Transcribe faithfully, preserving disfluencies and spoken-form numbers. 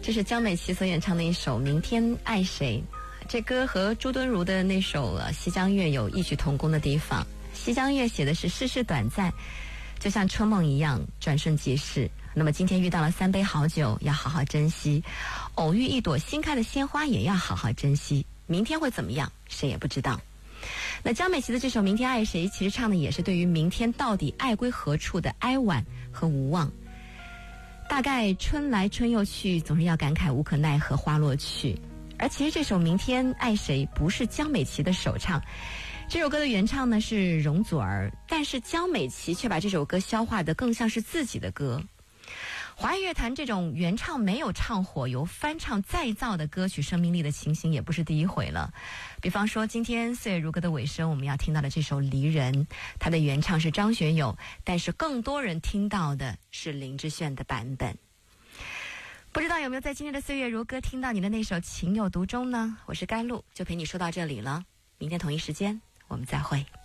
这是江美琪所演唱的一首《明天爱谁》。这歌和朱敦儒的那首《西江月》有异曲同工的地方。《西江月》写的是世事短暂，就像春梦一样转瞬即逝。那么今天遇到了三杯好酒，要好好珍惜；偶遇一朵新开的鲜花，也要好好珍惜。明天会怎么样，谁也不知道。那江美琪的这首《明天爱谁》，其实唱的也是对于明天到底爱归何处的哀婉和无望。大概春来春又去，总是要感慨无可奈何花落去。而其实这首《明天爱谁》不是江美琪的首唱，这首歌的原唱呢是容祖儿，但是江美琪却把这首歌消化得更像是自己的歌。华语乐坛这种原唱没有唱火，由翻唱再造的歌曲生命力的情形也不是第一回了。比方说今天岁月如歌的尾声，我们要听到的这首《离人》，它的原唱是张学友，但是更多人听到的是林志炫的版本。不知道有没有在今天的岁月如歌听到你的那首情有独钟呢？我是甘露，就陪你说到这里了，明天同一时间我们再会。